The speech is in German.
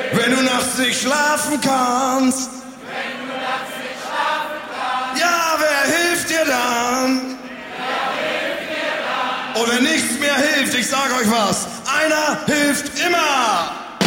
Wenn du nachts nicht schlafen kannst. Ja, wer hilft dir dann? Und wenn nichts mehr hilft, ich sag euch was, einer hilft immer.